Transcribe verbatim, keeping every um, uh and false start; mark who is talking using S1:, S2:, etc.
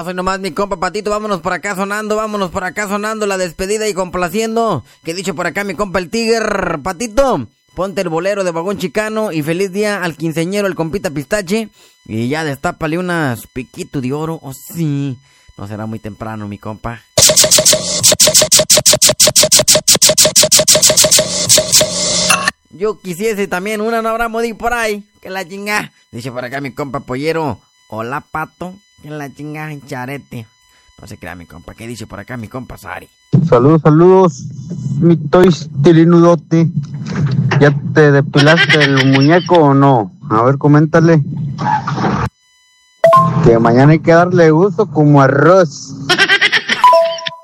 S1: soy nomás mi compa Patito, vámonos por acá sonando, vámonos por acá sonando la despedida y complaciendo. Que dicho por acá mi compa el Tiger. Patito, ponte el bolero de Vagón Chicano y feliz día al quinceañero, el compita Pistache. Y ya destápale unas piquito de oro, oh sí. No será muy temprano, mi compa. Yo quisiese también una, no habrá modi por ahí. Que la chinga. Dice por acá mi compa Pollero. Hola, Pato. Que la chinga, charete. No se crea mi compa. ¿Qué dice por acá mi compa Sari?
S2: Saludos, saludos. Mi tois tirinudote. ¿Ya te depilaste el muñeco o no? A ver, coméntale. Que mañana hay que darle gusto como arroz.